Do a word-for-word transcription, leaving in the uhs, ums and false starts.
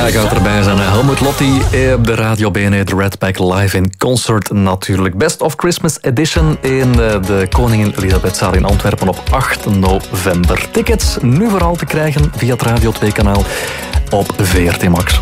Hij gaat erbij zijn. Helmut Lotti op de Radio B N E, de Redback live in concert natuurlijk. Best of Christmas Edition in de Koningin Elisabethzaal in Antwerpen op acht november. Tickets nu vooral te krijgen via het Radio twee kanaal op V R T Max.